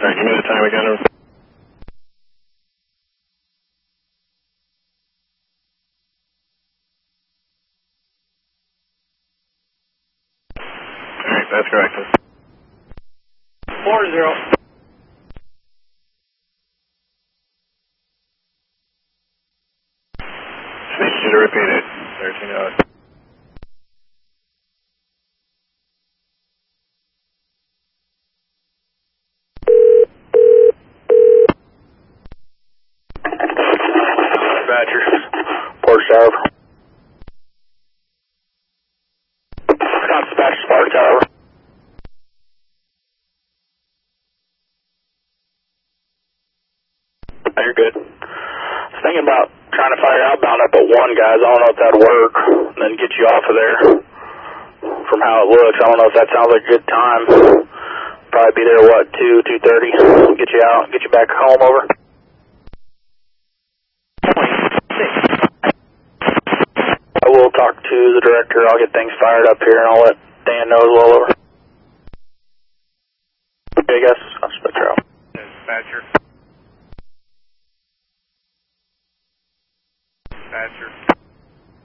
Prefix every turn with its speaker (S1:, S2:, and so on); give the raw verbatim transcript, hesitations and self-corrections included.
S1: Alright, give me the time again. Alright, that's correct.
S2: Four zero.
S1: I need you to repeat it. thirteen oh.
S2: Badger. Port Tower. Dispatch Port Tower. Oh, you're good. I was thinking about trying to fire outbound up at one, guys. I don't know if that'd work. And then get you off of there. From how it looks, I don't know if that sounds like a good time. Probably be there, what, two, two thirty? Get you out, get you back home, over. I will talk to the director. I'll get things fired up here, and I'll let Dan know as well, over. Okay, guys. I'll split her out.
S1: Dispatcher. Dispatcher.